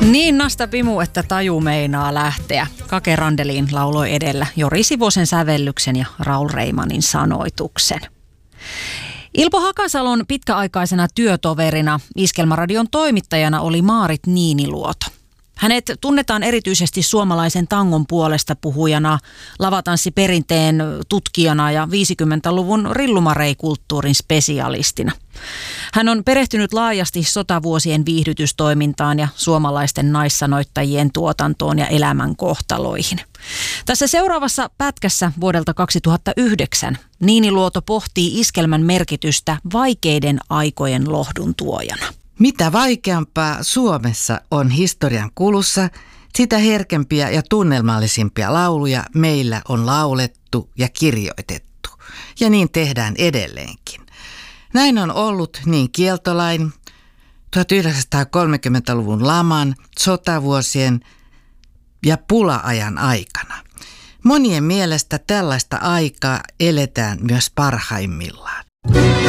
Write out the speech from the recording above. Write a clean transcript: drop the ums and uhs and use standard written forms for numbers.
Niin nasta pimu, että taju meinaa lähteä. Kake Randelin lauloi edellä Jori Sivosen sävellyksen ja Raul Reimanin sanoituksen. Ilpo Hakasalon pitkäaikaisena työtoverina Iskelmäradion toimittajana oli Maarit Niiniluoto. Hänet tunnetaan erityisesti suomalaisen tangon puolesta puhujana, lavatanssiperinteen tutkijana ja 50-luvun rillumareikulttuurin spesialistina. Hän on perehtynyt laajasti sotavuosien viihdytystoimintaan ja suomalaisten naissanoittajien tuotantoon ja elämän kohtaloihin. Tässä seuraavassa pätkässä vuodelta 2009 Niiniluoto pohtii iskelmän merkitystä vaikeiden aikojen lohdun tuojana. Mitä vaikeampaa Suomessa on historian kulussa, sitä herkempiä ja tunnelmallisimpia lauluja meillä on laulettu ja kirjoitettu. Ja niin tehdään edelleenkin. Näin on ollut niin kieltolain, 1930-luvun laman, sotavuosien ja pula-ajan aikana. Monien mielestä tällaista aikaa eletään myös parhaimmillaan.